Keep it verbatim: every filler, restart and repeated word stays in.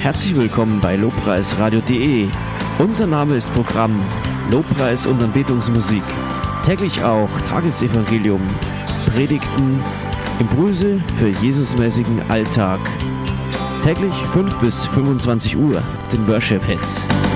Herzlich willkommen bei lobpreisradio punkt de. Unser Name ist Programm Lobpreis und Anbetungsmusik. Täglich auch Tagesevangelium, Predigten, Impulse für Jesusmäßigen Alltag. Täglich fünf bis fünfundzwanzig Uhr, den Worship Hits.